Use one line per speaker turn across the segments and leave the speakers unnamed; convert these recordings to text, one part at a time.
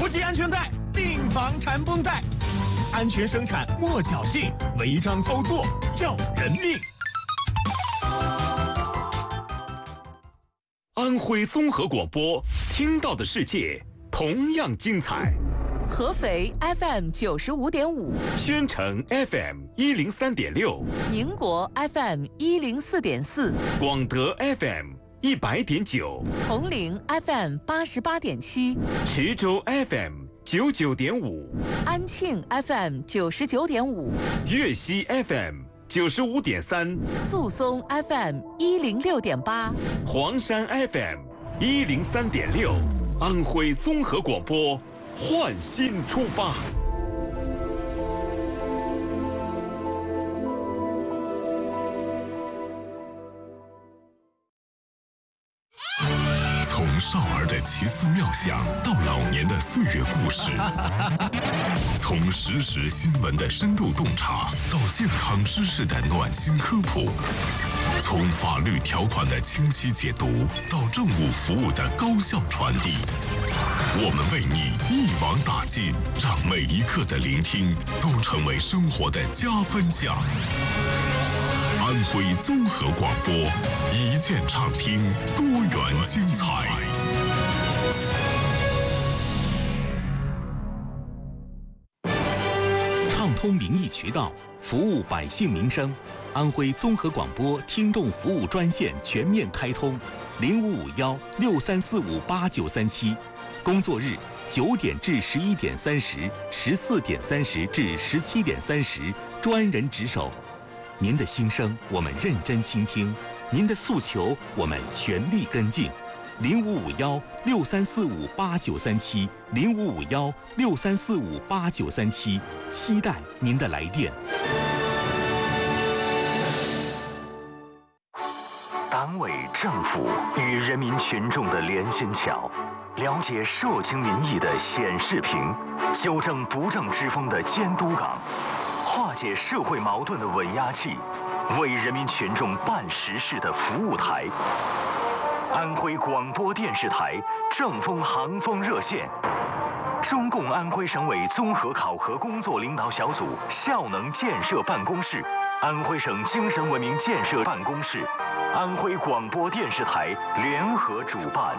系安全带，并防缠绷带。安全生产莫侥幸，违章操作要人命。
安徽综合广播，听到的世界同样精彩。
合肥 FM 95.5，
宣城 FM 103.6，
宁国 FM 104.4，
广德 FM 100.9，
铜陵 FM 88.7，
池州 FM 99.5，
安庆 FM 99.5，
粤西 FM 95.3，
宿松 FM 106.8，
黄山 FM 103.6，安徽综合广播，焕新出发。
从少儿的奇思妙想到老年的岁月故事，从实时新闻的深度洞察到健康知识的暖心科普，从法律条款的清晰解读到政务服务的高效传递，我们为你一网打尽，让每一刻的聆听都成为生活的加分项。安徽综合广播，一键畅听，多元精彩。
畅通民意渠道，服务百姓民生。安徽综合广播听众服务专线全面开通，0551-63458937，工作日9点至11点30、14点30至17点30，专人值守。您的心声我们认真倾听，您的诉求我们全力跟进。0551-63458937，0551-63458937，期待您的来电。
党委政府与人民群众的连心桥，了解社情民意的显示屏，修正不正之风的监督岗，化解社会矛盾的稳压器，为人民群众办实事的服务台。安徽广播电视台正风航风热线，中共安徽省委综合考核工作领导小组效能建设办公室，安徽省精神文明建设办公室，安徽广播电视台联合主办。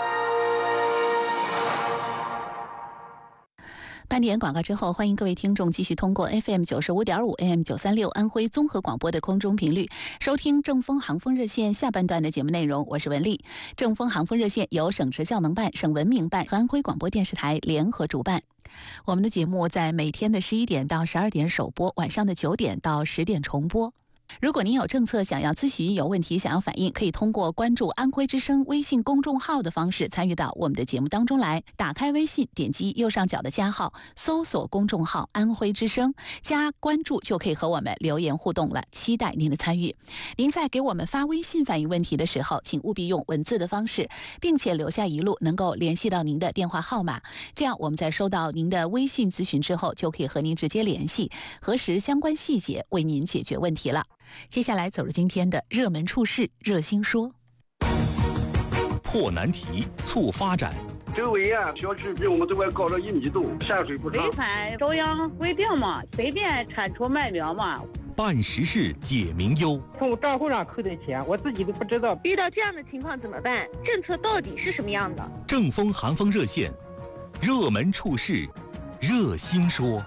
半点广告之后，欢迎各位听众继续通过 FM 95.5 AM 936安徽综合广播的空中频率收听正风航风热线下半段的节目内容。我是文丽。正风航风热线由省直效能办、省文明办和安徽广播电视台联合主办。我们的节目在每天的11点到12点首播，晚上的9点到10点重播。如果您有政策想要咨询、有问题想要反映，可以通过关注安徽之声微信公众号的方式参与到我们的节目当中来。打开微信，点击右上角的加号，搜索公众号安徽之声，加关注就可以和我们留言互动了，期待您的参与。您在给我们发微信反映问题的时候，请务必用文字的方式，并且留下一路能够联系到您的电话号码，这样我们在收到您的微信咨询之后，就可以和您直接联系，核实相关细节，为您解决问题了。接下来走入今天的热门处事热心说，
破难题促发展。
周围小区比我们这块高了1米多，山水不长。
违反中央规定嘛，随便产出卖苗嘛。
办实事解民忧，
从账户上扣的钱，我自己都不知道。
遇到这样的情况怎么办？政策到底是什么样的？
正风寒风热线，热门处事热心说。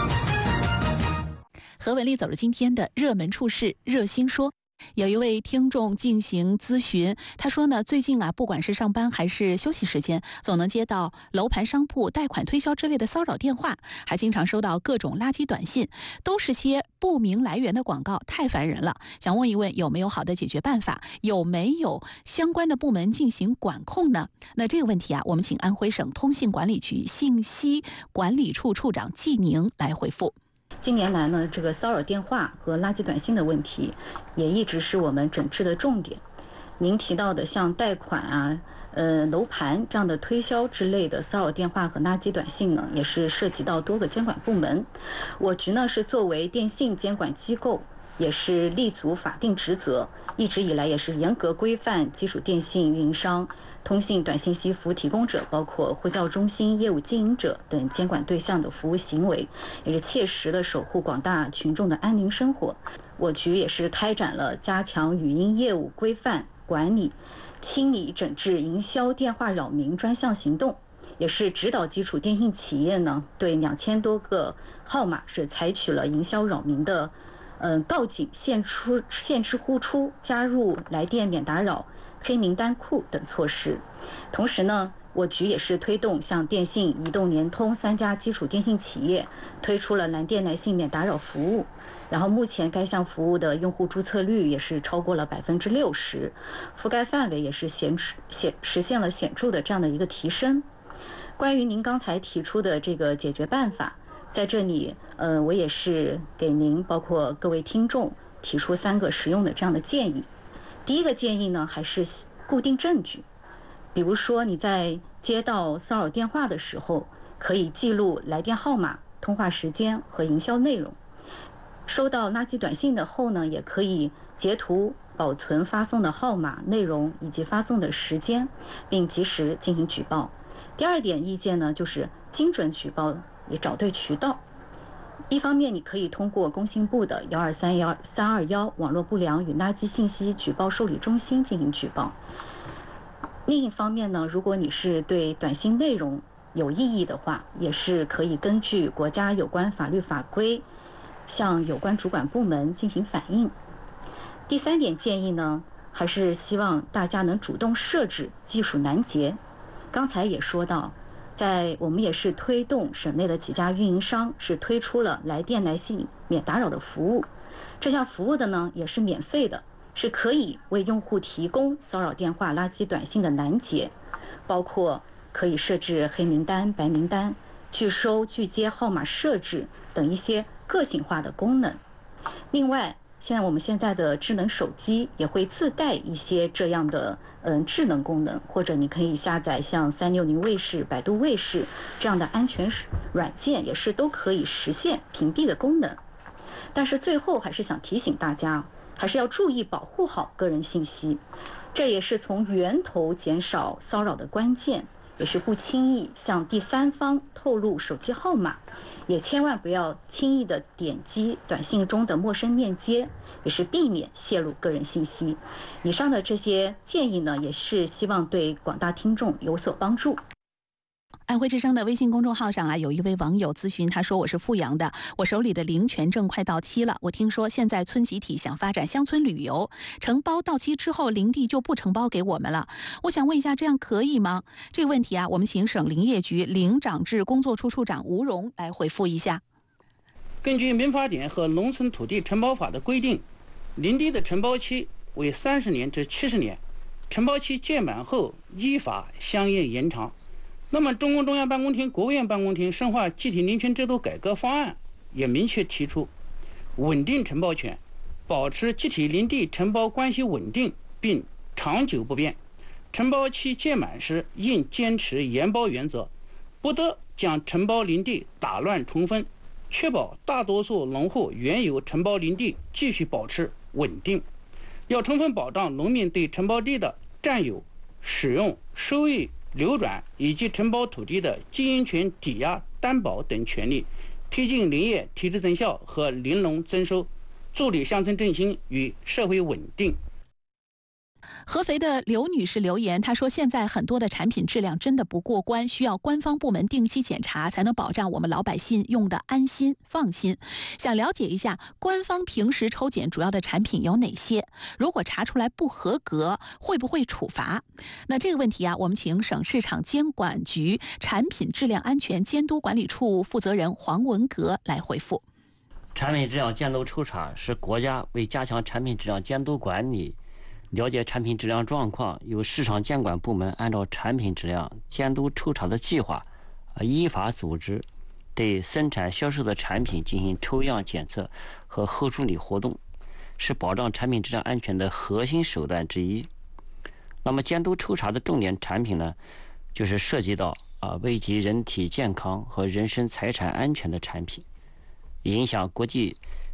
和文丽走入今天的热门处事热心说。有一位听众进行咨询，他说呢，最近不管是上班还是休息时间，总能接到楼盘商铺贷款推销之类的骚扰电话，还经常收到各种垃圾短信，都是些不明来源的广告，太烦人了。想问一问有没有好的解决办法，有没有相关的部门进行管控呢？那这个问题我们请安徽省通信管理局信息管理处处长季宁来回复。
近年来呢，这个骚扰电话和垃圾短信的问题也一直是我们整治的重点。您提到的像贷款楼盘这样的推销之类的骚扰电话和垃圾短信呢，也是涉及到多个监管部门。我局呢是作为电信监管机构， 也是立足法定职责，一直以来也是严格规范基础电信运营商、通信短信息服务提供者，包括呼叫中心业务经营者等监管对象的服务行为，也是切实的守护广大群众的安宁生活。我局也是开展了加强语音业务规范管理、清理整治营销电话扰民专项行动，也是指导基础电信企业呢对2000多个号码是采取了营销扰民的告警、限制呼出、加入来电免打扰黑名单库等措施。同时呢，我局也是推动向电信、移动、联通3家基础电信企业推出了蓝电来信免打扰服务。然后目前该项服务的用户注册率也是超过了60%，覆盖范围也是实现了显著的这样的一个提升。关于您刚才提出的这个解决办法，在这里我也是给您包括各位听众提出3个实用的这样的建议。第一个建议呢，还是固定证据，比如说你在接到骚扰电话的时候，可以记录来电号码、通话时间和营销内容。收到垃圾短信的后呢，也可以截图保存发送的号码、内容以及发送的时间，并及时进行举报。第二点意见呢，就是精准举报，也找对渠道。一方面，你可以通过工信部的1231321网络不良与垃圾信息举报受理中心进行举报。另一方面呢，如果你是对短信内容有异议的话，也是可以根据国家有关法律法规向有关主管部门进行反映。第3点建议呢，还是希望大家能主动设置技术拦截。刚才也说到，我们也是推动省内的几家运营商是推出了来电来信免打扰的服务。这项服务的呢也是免费的，是可以为用户提供骚扰电话、垃圾短信的拦截，包括可以设置黑名单、白名单、拒收拒接号码设置等一些个性化的功能。另外，我们现在的智能手机也会自带一些这样的智能功能，或者你可以下载像360卫士、百度卫士这样的安全软件，也是都可以实现屏蔽的功能。但是最后还是想提醒大家，还是要注意保护好个人信息，这也是从源头减少骚扰的关键。也是不轻易向第三方透露手机号码，也千万不要轻易的点击短信中的陌生链接，也是避免泄露个人信息。以上的这些建议呢，也是希望对广大听众有所帮助。
安徽之声的微信公众号上有一位网友咨询，他说：我是阜阳的，我手里的林权证快到期了，我听说现在村集体想发展乡村旅游，承包到期之后林地就不承包给我们了，我想问一下，这样可以吗？这个问题我们请省林业局林长制工作处处长吴荣来回复一下。
根据民法典和农村土地承包法的规定，林地的承包期为30年至70年，承包期届满后依法相应延长。那么中共中央办公厅、国务院办公厅深化集体林权制度改革方案也明确提出，稳定承包权，保持集体林地承包关系稳定并长久不变。承包期届满时，应坚持严包原则，不得将承包林地打乱重分，确保大多数农户原有承包林地继续保持稳定。要充分保障农民对承包地的占有、使用、收益、流转以及承包土地的经营权抵押、担保等权利，推进林业体制增效和林农增收，助力乡村振兴与社会稳定。
合肥的刘女士留言，她说现在很多的产品质量真的不过关，需要官方部门定期检查，才能保障我们老百姓用的安心放心。想了解一下官方平时抽检主要的产品有哪些，如果查出来不合格会不会处罚？那这个问题我们请省市场监管局产品质量安全监督管理处负责人黄文革来回复。
产品质量监督抽查是国家为加强产品质量监督管理，了解产品质量状况，由市场监管部门按照产品质量监督抽查的计划，依法组织对生产销售的产品进行抽样检测和后处理活动，是保障产品质量安全的核心手段之一。那么监督抽查的重点产品呢，就是涉及到危及人体健康和人身财产安全的产品，影响国际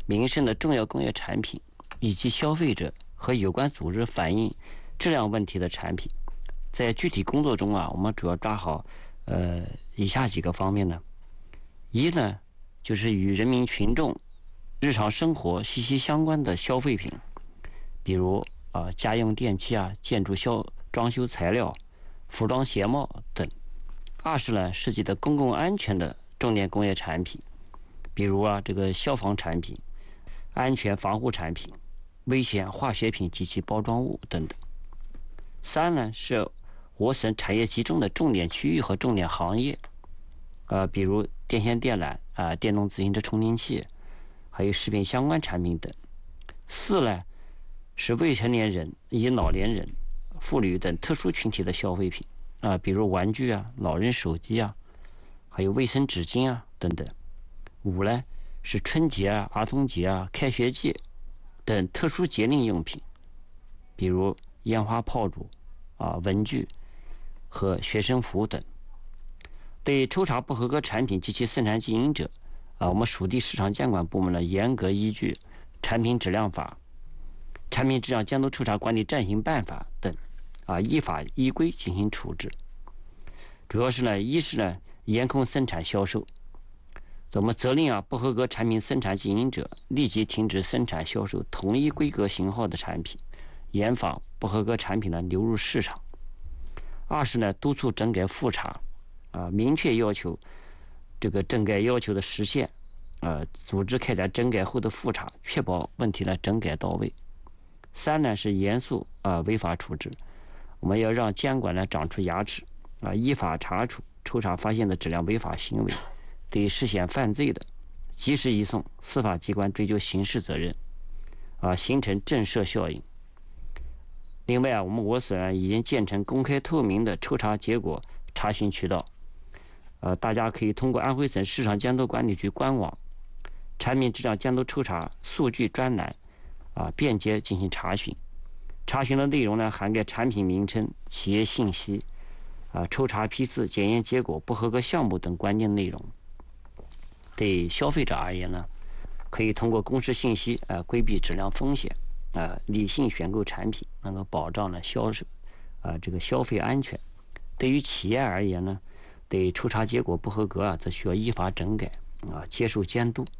民生的重要工业产品，以及消费者和有关组织反映质量问题的产品。在具体工作中我们主要抓好以下几个方面呢。一呢，就是与人民群众日常生活息息相关的消费品，比如家用电器建筑装修材料、服装鞋帽等。二是呢，涉及的公共安全的重点工业产品，比如这个消防产品、安全防护产品、危险化学品及其包装物等等。三呢，是我省产业集中的重点区域和重点行业，比如电线电缆电动自行车充电器，还有食品相关产品等。四呢，是未成年人以及老年人、妇女等特殊群体的消费品，比如玩具老人手机还有卫生纸巾等等。五呢，是春节儿童节开学季等特殊节令用品，比如烟花炮竹文具和学生服等。对抽查不合格产品及其生产经营者我们属地市场监管部门呢，严格依据产品质量法、产品质量监督抽查管理暂行办法等依法依规进行处置。主要是呢，一是呢，严控生产销售，我们责令不合格产品生产经营者立即停止生产销售同一规格型号的产品，严防不合格产品呢流入市场。二是呢，督促整改复查明确要求这个整改要求的实现，组织开展整改后的复查，确保问题呢整改到位。三呢，是严肃违法处置，我们要让监管呢长出牙齿依法查处抽查发现的质量违法行为，对涉嫌犯罪的及时移送司法机关追究刑事责任形成震慑效应。另外我省已经建成公开透明的抽查结果查询渠道，大家可以通过安徽省市场监督管理局官网产品质量监督抽查数据专栏便捷进行查询。查询的内容呢，涵盖产品名称、企业信息抽查批次、检验结果、不合格项目等关键内容。对消费者而言呢，可以通过公示信息规避质量风险理性选购产品，能够保障了这个消费安全。对于企业而言呢，对抽查结果不合格则需要依法整改接受监督。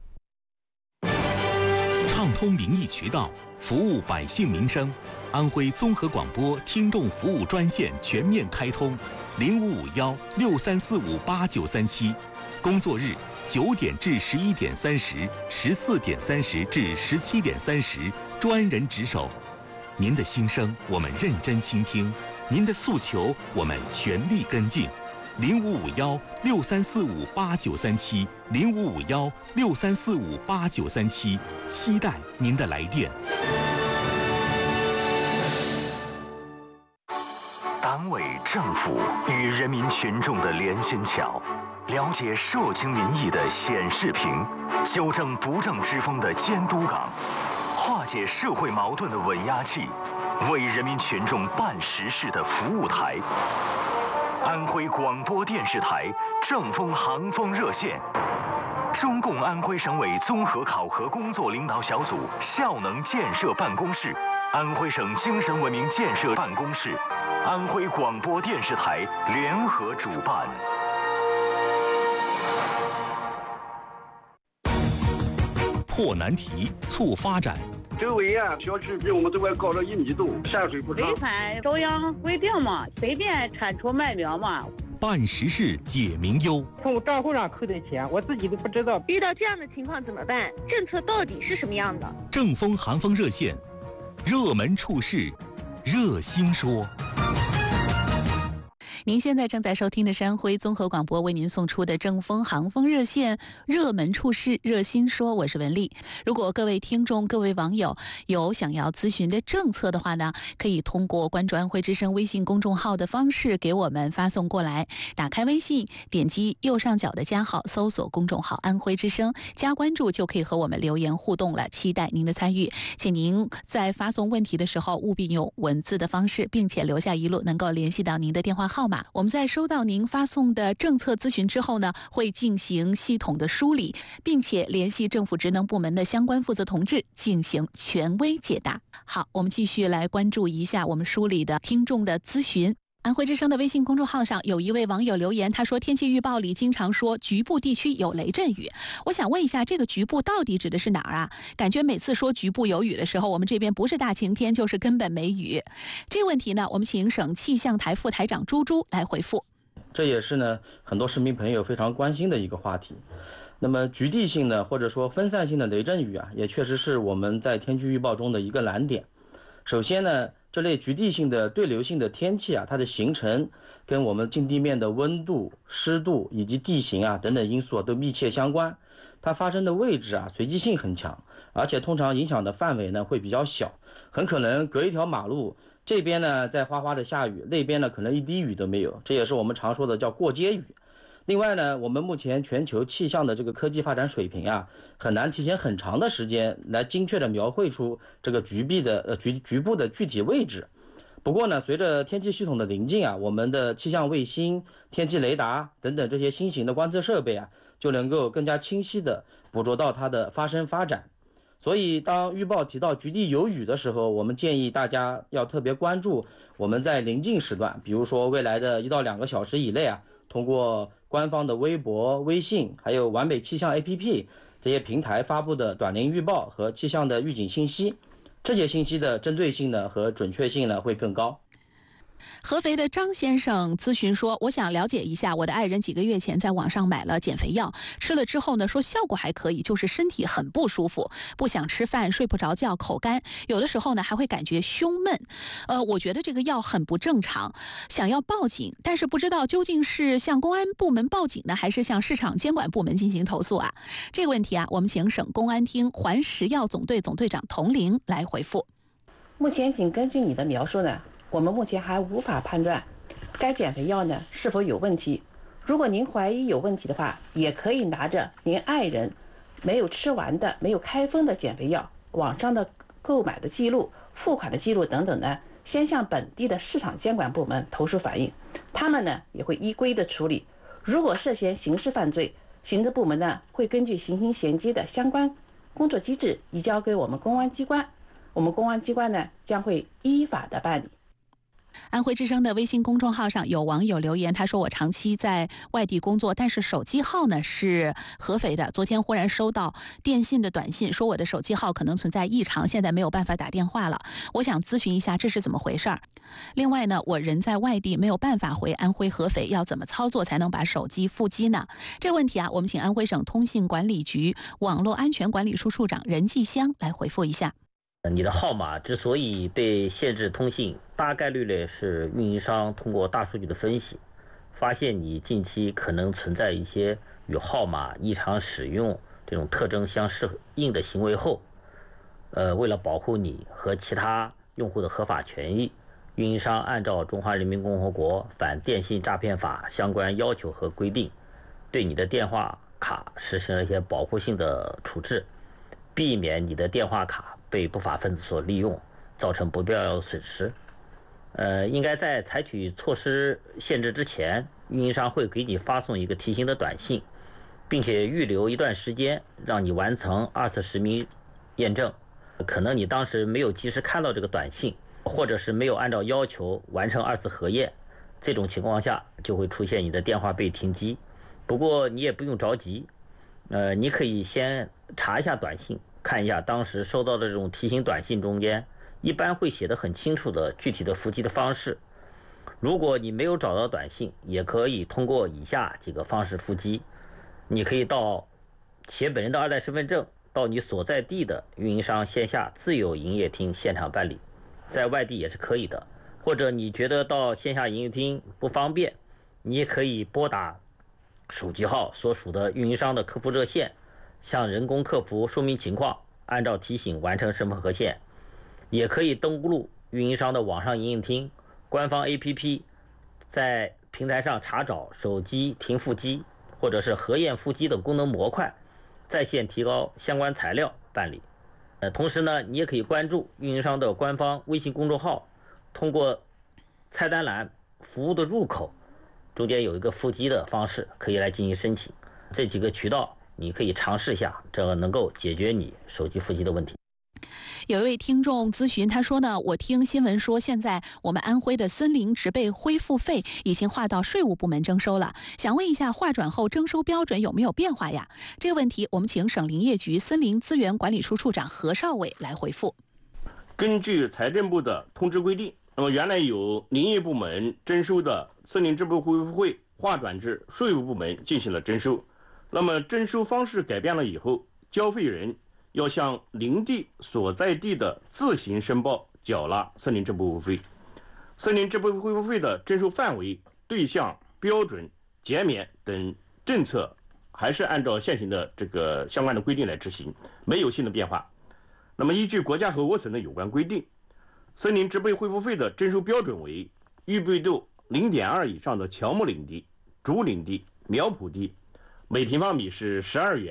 畅通民意渠道，服务百姓民生。安徽综合广播听众服务专线全面开通，0551-6345-8937，工作日9点至11点30、14点30至17点30，专人值守。您的心声我们认真倾听，您的诉求我们全力跟进。0551-6345-8937 0551-6345-8937，期待您的来电。
党委政府与人民群众的连心桥，了解社情民意的显示屏，纠正不正之风的监督岗，化解社会矛盾的稳压器，为人民群众办实事的服务台。安徽广播电视台正风航风热线，中共安徽省委综合考核工作领导小组效能建设办公室，安徽省精神文明建设办公室，安徽广播电视台联合主办。
破难题，促发展。
周围小区比我们这块高了1米多，山水不长。
违反中央规定嘛，随便产出卖苗嘛。
办实事解民忧，
从账户上扣的钱，我自己都不知道。
遇到这样的情况怎么办？政策到底是什么样的？
正风航风热线，热门处事，热心说。
您现在正在收听的是安徽综合广播为您送出的正风航风热线，热门处事热心说，我是文丽。如果各位听众、各位网友有想要咨询的政策的话呢，可以通过关注安徽之声微信公众号的方式给我们发送过来。打开微信，点击右上角的加号，搜索公众号安徽之声，加关注就可以和我们留言互动了，期待您的参与。请您在发送问题的时候务必用文字的方式，并且留下一路能够联系到您的电话号码。 码。我们在收到您发送的政策咨询之后呢，会进行系统的梳理，并且联系政府职能部门的相关负责同志进行权威解答。好，我们继续来关注一下我们梳理的听众的咨询。安徽之声的微信公众号上有一位网友留言，他说天气预报里经常说局部地区有雷阵雨，我想问一下，这个局部到底指的是哪儿啊？感觉每次说局部有雨的时候，我们这边不是大晴天就是根本没雨。这个问题呢，我们请省气象台副台长朱朱来回复。
这也是呢很多市民朋友非常关心的一个话题。那么局地性的或者说分散性的雷阵雨啊，也确实是我们在天气预报中的一个难点。首先呢，这类局地性的对流性的天气啊，它的形成跟我们近地面的温度、湿度以及地形啊等等因素都密切相关。它发生的位置啊随机性很强，而且通常影响的范围呢会比较小，很可能隔一条马路，这边呢在哗哗的下雨，那边呢可能一滴雨都没有，这也是我们常说的叫过街雨。另外呢，我们目前全球气象的这个科技发展水平啊，很难提前很长的时间来精确的描绘出这个局部的具体位置。不过呢，随着天气系统的临近啊，我们的气象卫星、天气雷达等等这些新型的观测设备啊，就能够更加清晰的捕捉到它的发生发展。所以当预报提到局地有雨的时候，我们建议大家要特别关注我们在临近时段，比如说未来的1到2个小时以内啊，通过官方的微博、微信，还有完美气象 APP 这些平台发布的短临预报和气象的预警信息，这些信息的针对性呢和准确性呢会更高。
合肥的张先生咨询说，我想了解一下，我的爱人几个月前在网上买了减肥药，吃了之后呢，说效果还可以，就是身体很不舒服，不想吃饭，睡不着觉，口干，有的时候呢还会感觉胸闷。我觉得这个药很不正常，想要报警，但是不知道究竟是向公安部门报警呢，还是向市场监管部门进行投诉啊？这个问题啊，我们请省公安厅环食药总队总队长童玲来回复。
目前仅根据你的描述呢，我们目前还无法判断该减肥药呢是否有问题。如果您怀疑有问题的话，也可以拿着您爱人没有吃完的、没有开封的减肥药网上的购买的记录、付款的记录等等呢，先向本地的市场监管部门投诉反映，他们呢也会依规的处理。如果涉嫌刑事犯罪，行政部门呢会根据刑刑衔接的相关工作机制移交给我们公安机关，我们公安机关呢将会依法的办理。
安徽之声的微信公众号上有网友留言，他说我长期在外地工作，但是手机号呢是合肥的，昨天忽然收到电信的短信，说我的手机号可能存在异常，现在没有办法打电话了，我想咨询一下这是怎么回事儿。另外呢，我人在外地没有办法回安徽合肥，要怎么操作才能把手机复机呢？这个问题啊，我们请安徽省通信管理局网络安全管理处处长任继香来回复一下。
你的号码之所以被限制通信，大概率呢是运营商通过大数据的分析，发现你近期可能存在一些与号码异常使用这种特征相适应的行为后，为了保护你和其他用户的合法权益，运营商按照《中华人民共和国反电信诈骗法》相关要求和规定，对你的电话卡实行了一些保护性的处置，避免你的电话卡被不法分子所利用，造成不必要的损失。应该在采取措施限制之前，运营商会给你发送一个提醒的短信，并且预留一段时间让你完成2次实名验证。可能你当时没有及时看到这个短信，或者是没有按照要求完成2次核验，这种情况下就会出现你的电话被停机。不过你也不用着急，你可以先查一下短信，看一下当时收到的这种提醒短信中间一般会写得很清楚的具体的复机的方式。如果你没有找到短信，也可以通过以下几个方式复机。你可以到写本人的2代身份证到你所在地的运营商线下自有营业厅现场办理，在外地也是可以的。或者你觉得到线下营业厅不方便，你也可以拨打手机号所属的运营商的客服热线，向人工客服说明情况，按照提醒完成身份核验。也可以登录运营商的网上营业厅官方 APP， 在平台上查找手机停复机或者是核验复机等功能模块，在线提高相关材料办理。同时呢，你也可以关注运营商的官方微信公众号，通过菜单栏服务的入口中间有一个腹肌的方式可以来进行申请。这几个渠道你可以尝试一下，这个能够解决你手机腹肌的问题。
有一位听众咨询，他说呢，我听新闻说现在我们安徽的森林植被恢复费已经划到税务部门征收了，想问一下划转后征收标准有没有变化呀？这个问题我们请省林业局森林资源管理处处长何少伟来回复。
根据财政部的通知规定，那么原来由林业部门征收的森林植被恢复费划转至税务部门进行了征收。那么征收方式改变了以后，交费人要向林地所在地的自行申报缴纳森林植被恢复费。森林植被恢复费的征收范围、对象、标准、减免等政策还是按照现行的这个相关的规定来执行，没有新的变化。那么依据国家和我省的有关规定，森林植被恢复费的征收标准为预备度 0.2 以上的乔木林地、竹林地、苗圃地，每平方米是12元。